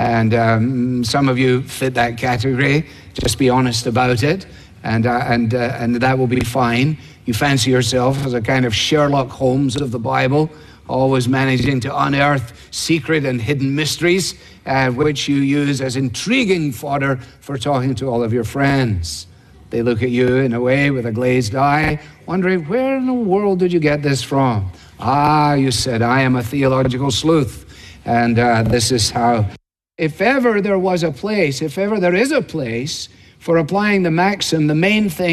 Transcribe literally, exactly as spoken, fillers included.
And um, some of you fit that category. Just be honest about it, and uh, and uh, and that will be fine. You fancy yourself as a kind of Sherlock Holmes of the Bible, always managing to unearth secret and hidden mysteries, uh, which you use as intriguing fodder for talking to all of your friends. They look at you in a way with a glazed eye, wondering, where in the world did you get this from? Ah, you said, I am a theological sleuth, and uh, this is how. If ever there was a place, if ever there is a place for applying the maxim, the main thing